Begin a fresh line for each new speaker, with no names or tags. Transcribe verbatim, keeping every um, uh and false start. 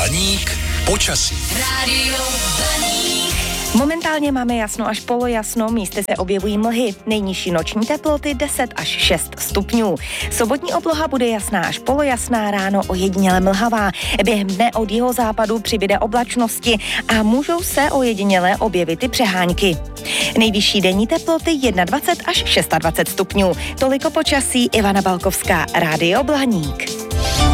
Blaník počasí.
Rádio Blaník.
Momentálně máme jasno až polojasno, místy se objevují mlhy. Nejnižší noční teploty deset až šest stupňů. Sobotní obloha bude jasná až polojasná, ráno ojediněle mlhavá. Během dne od jihozápadu přibyde oblačnosti a můžou se ojediněle objevit i přehánky. Nejvyšší denní teploty dvacet jedna až dvacet šest stupňů. Toliko počasí, Ivana Balkovská, Rádio Blaník.